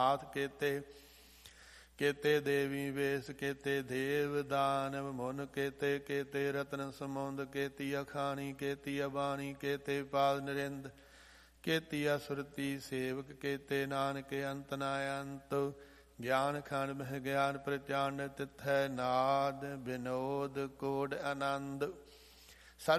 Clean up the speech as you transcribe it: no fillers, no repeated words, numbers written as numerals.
ਨਾਥ ਕੇਤੇ ਕੇਤੇ ਦੇਵੀ ਵੇਸ ਕੇਤੇ ਦੇਵ ਦਾਨਵ ਮੁਨ ਕੇਤੇ ਕੇਤੇ ਰਤਨ ਸਮੁੰਦ ਕੇਤੀ ਅਖਾਣੀ ਕੇਤੀ ਅਬਾਣੀ ਕੇਤੇ ਪਾਦ ਨਰਿੰਦ ਕੇਤੀ ਅਸੁਰਤੀ ਸੇਵਕ ਕੇਤੇ ਨਾਨਕ ਅੰਤ ਨਾ ਅੰਤ ਗਿਆਨ ਖੰਡ ਮਹਿ ਗਿਆਨ ਪ੍ਰਚੰਡ ਤਿਥੈ ਨਾਦ ਬਿਨੋਦ ਕੋਡ ਆਨੰਦ